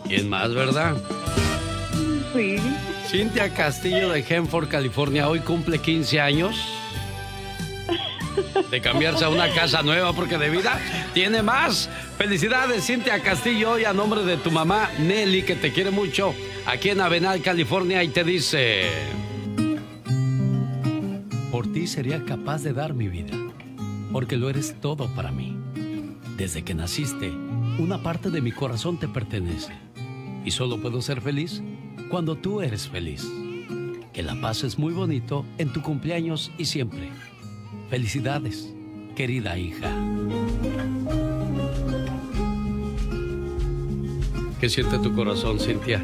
¿Quién más, verdad? Sí. Cintia Castillo de Hanford, California, hoy cumple 15 años de cambiarse a una casa nueva porque de vida tiene más. Felicidades, Cintia Castillo, hoy a nombre de tu mamá Nelly, que te quiere mucho, aquí en Avenal, California, y te dice: por ti sería capaz de dar mi vida, porque lo eres todo para mí. Desde que naciste, una parte de mi corazón te pertenece, y solo puedo ser feliz cuando tú eres feliz. Que la pases muy bonito en tu cumpleaños y siempre. Felicidades, querida hija. ¿Qué siente tu corazón, Cintia?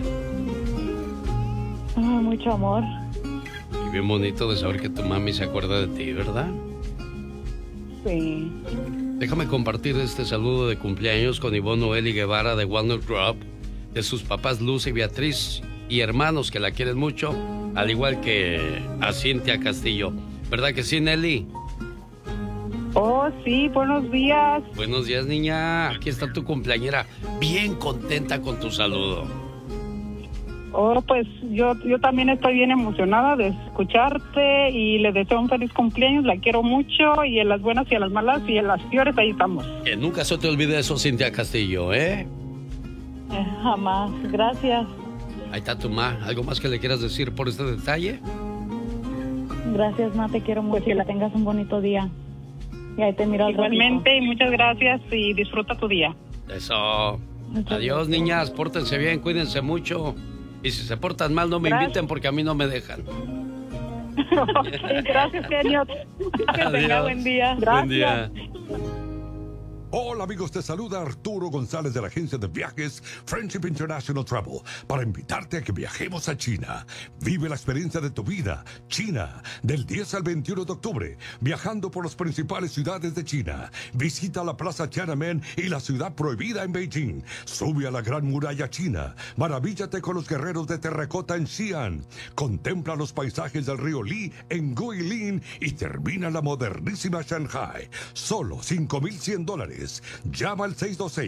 Mucho amor. Y bien bonito de saber que tu mami se acuerda de ti, ¿verdad? Sí. Déjame compartir este saludo de cumpleaños con Ivonne Noeli Guevara de Walnut Grove, de sus papás Luz y Beatriz y hermanos que la quieren mucho, al igual que a Cintia Castillo. ¿Verdad que sí, Nelly? Oh, sí, buenos días. Buenos días, niña. Aquí está tu cumpleañera, bien contenta con tu saludo. Oh, pues yo también estoy bien emocionada de escucharte y le deseo un feliz cumpleaños. La quiero mucho, y en las buenas y en las malas y en las peores ahí estamos. Que nunca se te olvide eso, Cintia Castillo, ¿eh? Jamás. Gracias. Ahí está tu ma. ¿Algo más que le quieras decir por este detalle? Gracias, ma, te quiero mucho. Que la tengas un bonito día. Y ahí te miro al igualmente, ratito. Y muchas gracias y disfruta tu día. Eso. Muchas Adiós, gracias. niñas. Pórtense bien, cuídense mucho. Y si se portan mal, no me inviten porque a mí no me dejan. Okay, gracias, genio. Que tenga buen día. Gracias. Buen día. Hola amigos, te saluda Arturo González de la agencia de viajes Friendship International Travel para invitarte a que viajemos a China. Vive la experiencia de tu vida, China, del 10 al 21 de octubre, viajando por las principales ciudades de China. Visita la Plaza Tiananmen y la Ciudad Prohibida en Beijing. Sube a la Gran Muralla China. Maravíllate con los guerreros de terracota en Xi'an. Contempla los paisajes del río Li en Guilin y termina la modernísima Shanghai. Solo $5,100. Llama al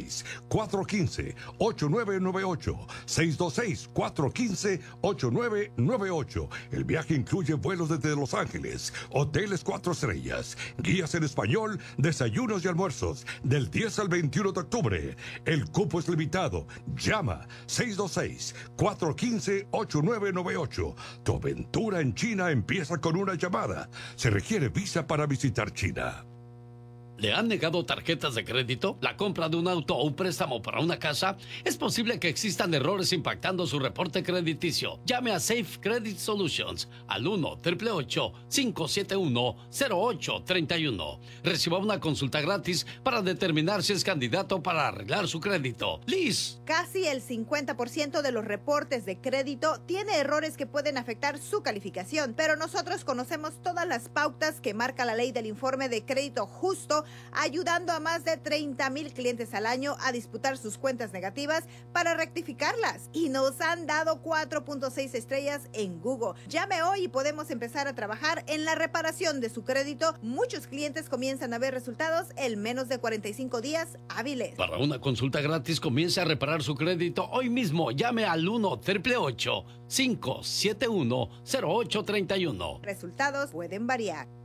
626-415-8998. 626-415-8998. El viaje incluye vuelos desde Los Ángeles, hoteles 4 estrellas, guías en español, desayunos y almuerzos, del 10 al 21 de octubre. El cupo es limitado. Llama 626-415-8998. Tu aventura en China empieza con una llamada. Se requiere visa para visitar China. ¿Le han negado tarjetas de crédito? ¿La compra de un auto o un préstamo para una casa? Es posible que existan errores impactando su reporte crediticio. Llame a Safe Credit Solutions al 1-888-571-0831. Reciba una consulta gratis para determinar si es candidato para arreglar su crédito. Liz. Casi el 50% de los reportes de crédito tiene errores que pueden afectar su calificación, pero nosotros conocemos todas las pautas que marca la ley del informe de crédito justo, ayudando a más de 30,000 clientes al año a disputar sus cuentas negativas para rectificarlas. Y nos han dado 4.6 estrellas en Google. Llame hoy y podemos empezar a trabajar en la reparación de su crédito. Muchos clientes comienzan a ver resultados en menos de 45 días hábiles. Para una consulta gratis, comience a reparar su crédito hoy mismo. Llame al 1-888-571-0831. Resultados pueden variar.